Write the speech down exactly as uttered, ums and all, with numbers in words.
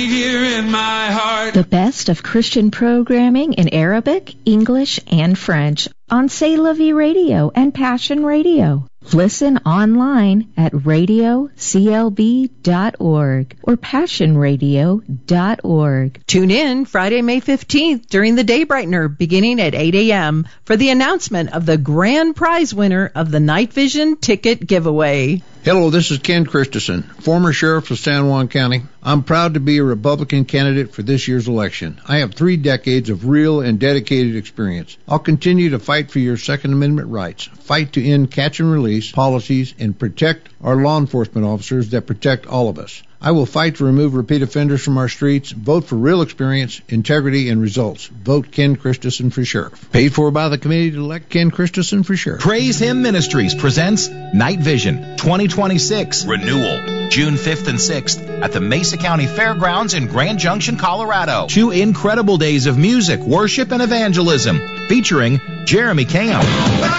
Here in my heart. The best of Christian programming in Arabic, English, and French on C'est La Vie Radio and Passion Radio. Listen online at radio c l b dot org or passion radio dot org. Tune in Friday, May fifteenth during the Day Brightener beginning at eight a.m. for the announcement of the grand prize winner of the Night Vision ticket giveaway. Hello, this is Ken Christensen, former sheriff of San Juan County. I'm proud to be a Republican candidate for this year's election. I have three decades of real and dedicated experience. I'll continue to fight for your Second Amendment rights, fight to end catch and release policies, and protect our law enforcement officers that protect all of us. I will fight to remove repeat offenders from our streets, vote for real experience, integrity, and results. Vote Ken Christensen for sheriff. Paid for by the committee to elect Ken Christensen for sheriff. Praise Him Ministries presents Night Vision twenty twenty-six Renewal, June fifth and sixth at the Mesa County Fairgrounds in Grand Junction, Colorado. Two incredible days of music, worship, and evangelism featuring Jeremy Camp,